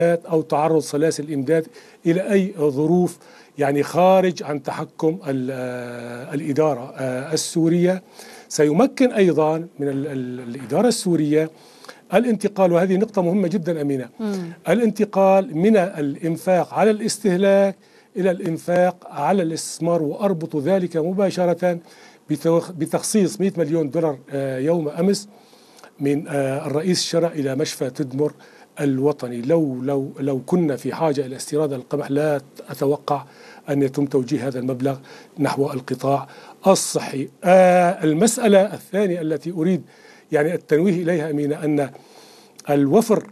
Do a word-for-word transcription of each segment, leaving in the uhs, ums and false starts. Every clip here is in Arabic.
أو تعرض سلاسل الإمداد إلى أي ظروف يعني خارج عن تحكم الإدارة السورية. سيمكن أيضا من الإدارة السورية الانتقال، وهذه نقطة مهمة جدا أمينة، مم. الانتقال من الإنفاق على الاستهلاك إلى الإنفاق على الاستثمار، وأربط ذلك مباشرة بتخصيص مئة مليون دولار يوم أمس من الرئيس الشرع إلى مشفى تدمر الوطني. لو لو لو كنا في حاجة إلى استيراد القمح لا أتوقع أن يتم توجيه هذا المبلغ نحو القطاع الصحي. آه المسألة الثانية التي أريد يعني التنويه إليها أمينة أن الوفر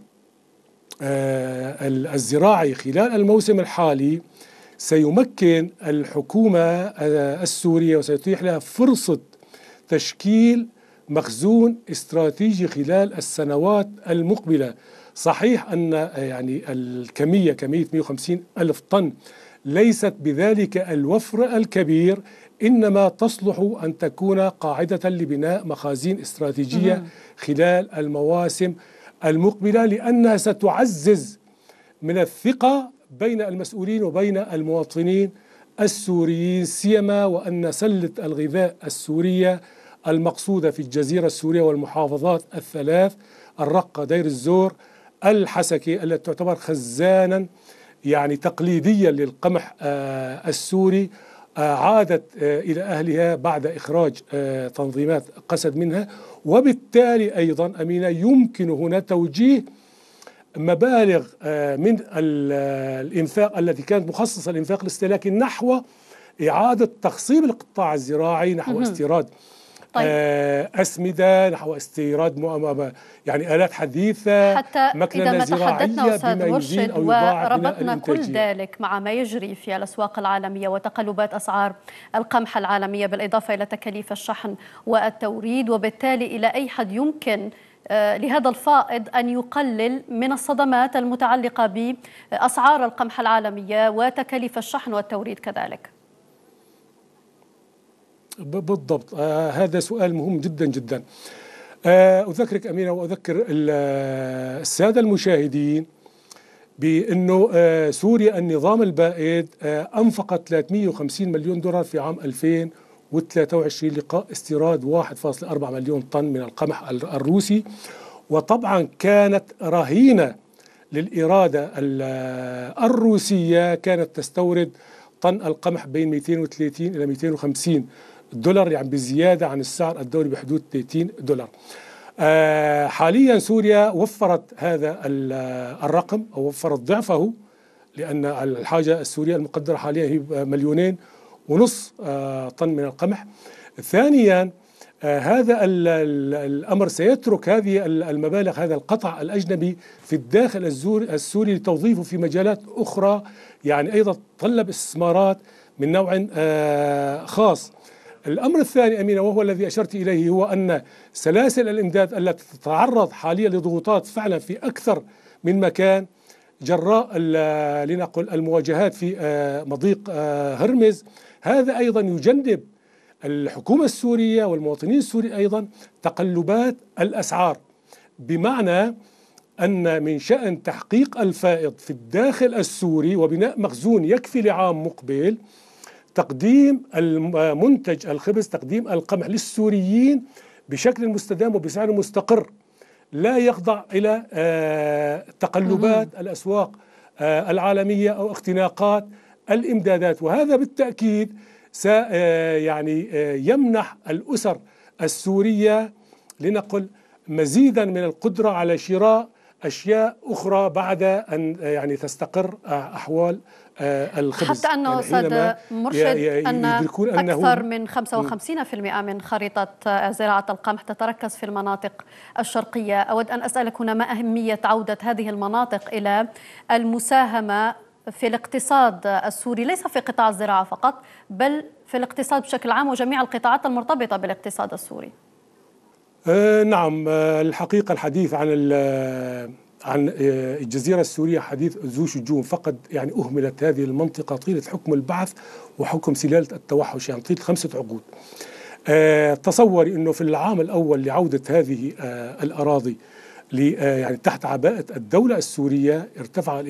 آه الزراعي خلال الموسم الحالي سيمكن الحكومة آه السورية وسيتيح لها فرصة تشكيل مخزون استراتيجي خلال السنوات المقبلة. صحيح أن يعني الكمية كمية مئة وخمسين ألف طن ليست بذلك الوفر الكبير، إنما تصلح أن تكون قاعدة لبناء مخازين استراتيجية خلال المواسم المقبلة، لأنها ستعزز من الثقة بين المسؤولين وبين المواطنين السوريين، سيما وأن سلة الغذاء السورية المقصودة في الجزيرة السورية والمحافظات الثلاث الرقة دير الزور الحسكة التي تعتبر خزانا يعني تقليديا للقمح آه السوري آه عادت آه إلى أهلها بعد إخراج آه تنظيمات قسد منها، وبالتالي أيضا أمينة يمكن هنا توجيه مبالغ آه من الإنفاق التي كانت مخصصة للإنفاق الاستهلاكي نحو إعادة تخصيب القطاع الزراعي، نحو استيراد طيب. أسمدة، نحو استيراد يعني آلات حديثة، حتى إذا ما تحدثنا أستاذ مرشد وربطنا كل ذلك مع ما يجري في الأسواق العالمية وتقلبات أسعار القمح العالمية، بالإضافة إلى تكاليف الشحن والتوريد، وبالتالي إلى أي حد يمكن لهذا الفائض أن يقلل من الصدمات المتعلقة بأسعار القمح العالمية وتكاليف الشحن والتوريد كذلك؟ بالضبط، آه هذا سؤال مهم جدا جدا. آه أذكرك أمينة وأذكر السادة المشاهدين بأنه آه سوريا النظام البائد آه أنفقت ثلاثمئة وخمسين مليون دولار في عام ألفين وثلاثة وعشرين لقاء استيراد واحد فاصلة أربعة مليون طن من القمح الروسي، وطبعا كانت رهينة للإرادة الروسية، كانت تستورد طن القمح بين مئتين وثلاثين إلى مئتين وخمسين دولار، يعني بزيادة عن السعر الدولي بحدود ثلاثين دولار. آه حاليا سوريا وفرت هذا الرقم أو وفرت ضعفه، لأن الحاجة السورية المقدرة حاليا هي مليونين ونص آه طن من القمح. ثانيا آه هذا ال ال الأمر سيترك هذه المبالغ، هذا القطع الأجنبي في الداخل السوري لتوظيفه في مجالات أخرى، يعني أيضا تطلب استثمارات من نوع آه خاص. الأمر الثاني أمينة وهو الذي أشرت إليه هو أن سلاسل الإمداد التي تتعرض حاليا لضغوطات فعلا في أكثر من مكان جراء لنقل المواجهات في مضيق هرمز، هذا أيضا يجنب الحكومة السورية والمواطنين السوريين أيضا تقلبات الأسعار، بمعنى أن من شأن تحقيق الفائض في الداخل السوري وبناء مخزون يكفي لعام مقبل، تقديم المنتج الخبز، تقديم القمح للسوريين بشكل مستدام وبسعر مستقر لا يخضع إلى تقلبات الأسواق العالمية أو اختناقات الإمدادات. وهذا بالتأكيد س يعني يمنح الأسر السورية لنقل مزيدا من القدرة على شراء أشياء أخرى بعد أن يعني تستقر أحوال الخبز. حتى أنه أستاذ مرشد أن أكثر من خمسة وخمسين بالمئة من خريطة زراعة القمح تتركز في المناطق الشرقية. أود أن أسألك هنا ما أهمية عودة هذه المناطق إلى المساهمة في الاقتصاد السوري، ليس في قطاع الزراعة فقط بل في الاقتصاد بشكل عام وجميع القطاعات المرتبطة بالاقتصاد السوري؟ آه نعم، آه الحقيقة الحديث عن عن الجزيرة السورية حديث ذو شجون، فقد يعني أهملت هذه المنطقة طيلة حكم البعث وحكم سلالة التوحش، يعني طيلة خمسة عقود. آه تصوري أنه في العام الأول لعودة هذه آه الأراضي يعني تحت عباءة الدولة السورية ارتفع